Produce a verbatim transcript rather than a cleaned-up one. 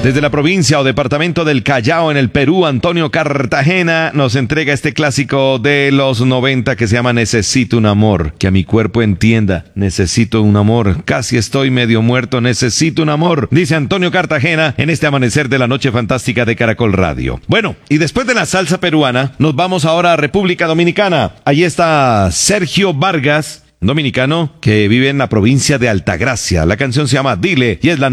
Desde la provincia o departamento del Callao en el Perú, Antonio Cartagena nos entrega este clásico de los noventa que se llama Necesito un amor, que a mi cuerpo entienda, necesito un amor, casi estoy medio muerto, necesito un amor, dice Antonio Cartagena en este amanecer de la noche fantástica de Caracol Radio. Bueno, y después de la salsa peruana, nos vamos ahora a República Dominicana. Allí está Sergio Vargas, dominicano que vive en la provincia de Altagracia. La canción se llama Dile y es la